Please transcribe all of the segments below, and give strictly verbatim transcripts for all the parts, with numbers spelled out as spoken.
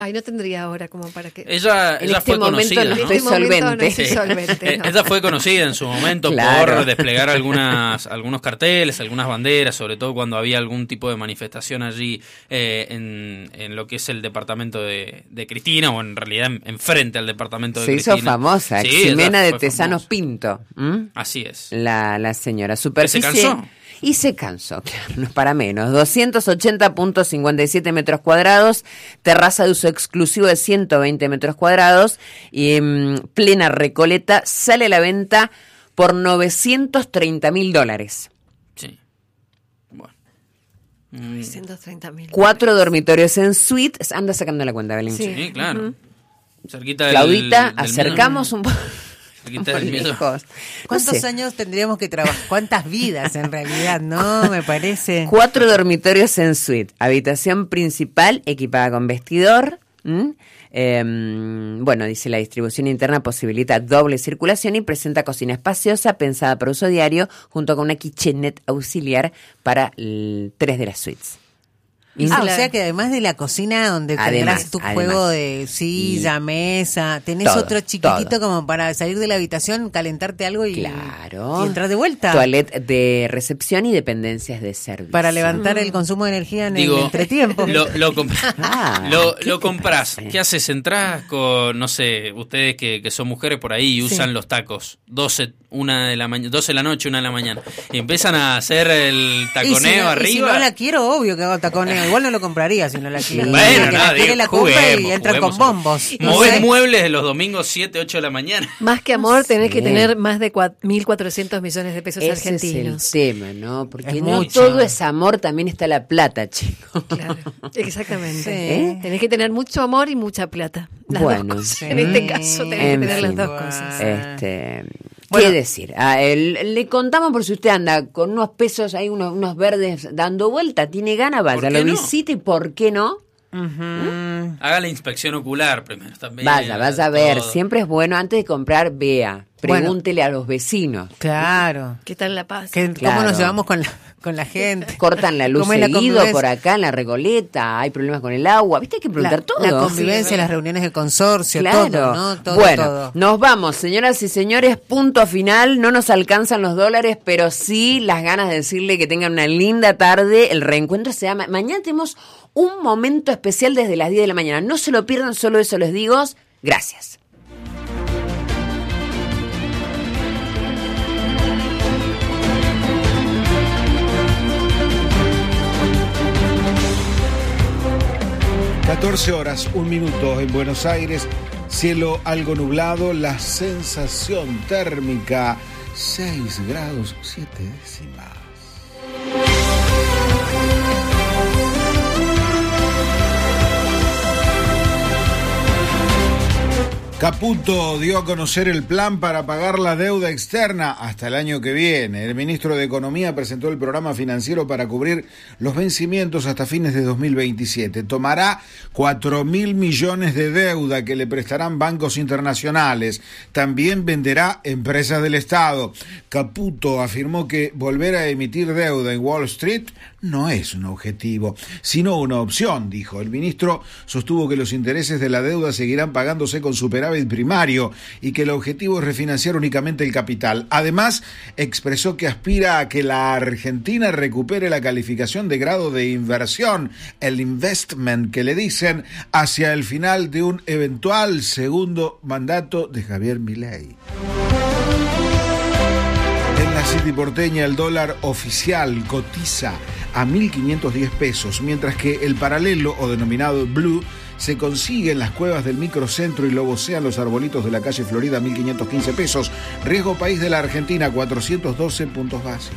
Ay, no tendría ahora como para que... Ella, en ella este fue momento conocida, no ¿no? estoy En este momento solvente. no estoy solvente, no. Ella fue conocida en su momento Claro. por desplegar algunas algunos carteles, algunas banderas, sobre todo cuando había algún tipo de manifestación allí eh, en, en lo que es el departamento de, de Cristina, o en realidad en, enfrente al departamento de Se Cristina. hizo famosa, Sí, Ximena ella de fue Tesanos famosa. Pinto. ¿Mm? Así es. La, la señora. Superficie. ¿Se cansó? Y se cansó, claro, no es para menos. doscientos ochenta punto cincuenta y siete metros cuadrados, terraza de uso exclusivo de ciento veinte metros cuadrados y en plena Recoleta sale a la venta por novecientos treinta mil dólares. Sí. Bueno. novecientos treinta mil. Cuatro dormitorios en suite. Anda sacando la cuenta, Belén. Sí. Sí, claro. Ujú. Cerquita del, Claudita, del acercamos un poco. Cerquita del miedo. lejos. No ¿Cuántos sé. años tendríamos que trabajar? ¿Cuántas vidas en realidad? No, me parece. Cuatro dormitorios en suite, habitación principal equipada con vestidor. ¿Mm? Eh, bueno, dice la distribución interna posibilita doble circulación y presenta cocina espaciosa pensada para uso diario junto con una kitchenette auxiliar para l- tres de las suites. Ah, o sea que además de la cocina donde Además, tendrás tu además. juego de silla, Y mesa, tenés todo, otro chiquitito todo. como para salir de la habitación, calentarte algo y, Claro. y entrar de vuelta. Toilet de recepción y dependencias de servicio. Para levantar el consumo de energía en Digo, el entretiempo. Lo, lo, comp- Ah, lo, ¿qué lo te compras. parece? ¿Qué haces? Entrás con, no sé, ustedes que, que son mujeres por ahí y usan los tacos. doce, una de la mañana, doce de la noche, una de la mañana. Y empiezan a hacer el Y si taconeo no- y si arriba. no la quiero, obvio que hago taconeo. Igual no lo compraría si no la quiero. Sí. Bueno, El que la nada, quiere digo, la compra y juguemos, entran juguemos. con bombos. Movés No sé. muebles de los domingos siete, ocho de la mañana. Más que amor, tenés sé. que tener más de cua- mil cuatrocientos millones de pesos Ese argentinos. es el tema, ¿no? Porque Es no mucho. todo es amor, también está la plata, chicos. Claro, exactamente. Sí. ¿Eh? Tenés que tener mucho amor y mucha plata. Las Bueno, dos cosas. sí. En este caso tenés que En tener fin. las dos cosas. Este, Bueno. ¿qué decir? Ah, el- le contamos por si usted anda con unos pesos ahí, unos, unos verdes dando vuelta, tiene ganas, vaya, ¿Por lo qué no? visite y ¿por qué no? Ujú. Haga la inspección ocular primero también. Vaya, vaya a ver, todo. siempre es bueno antes de comprar, vea, Bueno. pregúntele a los vecinos. Claro. ¿Qué tal La Paz? Que- Claro. ¿Cómo nos llevamos con la, con la gente? Cortan la luz ¿Cómo es la seguido convivencia? por acá en la Regoleta, hay problemas con el agua, ¿viste? Hay que preguntar La, todo. la convivencia, Sí, las reuniones de consorcio, Claro. todo, ¿no? Todo, bueno, todo. nos vamos, señoras y señores, punto final. No nos alcanzan los dólares, pero sí las ganas de decirle que tengan una linda tarde. El reencuentro se llama. Mañana tenemos un momento especial desde las diez de la mañana. No se lo pierdan, solo eso les digo. Gracias. catorce horas, un minuto en Buenos Aires, cielo algo nublado, la sensación térmica seis grados siete décimas. Caputo dio a conocer el plan para pagar la deuda externa hasta el año que viene. El ministro de Economía presentó el programa financiero para cubrir los vencimientos hasta fines de dos mil veintisiete. Tomará cuatro mil millones de deuda que le prestarán bancos internacionales. También venderá empresas del Estado. Caputo afirmó que volver a emitir deuda en Wall Street no es un objetivo, sino una opción, dijo. El ministro sostuvo que los intereses de la deuda seguirán pagándose con superávit primario y que el objetivo es refinanciar únicamente el capital. Además, expresó que aspira a que la Argentina recupere la calificación de grado de inversión, el investment que le dicen, hacia el final de un eventual segundo mandato de Javier Milei. En la City porteña el dólar oficial cotiza a mil quinientos diez pesos, mientras que el paralelo o denominado blue se consigue en las cuevas del microcentro y lo vocean los arbolitos de la calle Florida a mil quinientos quince pesos. Riesgo país de la Argentina, cuatrocientos doce puntos básicos.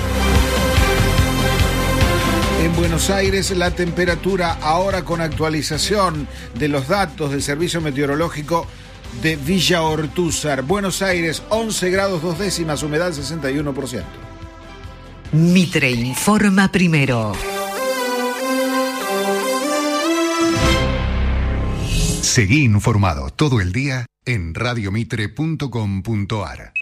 En Buenos Aires la temperatura ahora con actualización de los datos del Servicio Meteorológico de Villa Ortúzar. Buenos Aires, once grados dos décimas, humedad sesenta y uno por ciento. Mitre informa primero. Seguí informado todo el día en radiomitre punto com punto ar.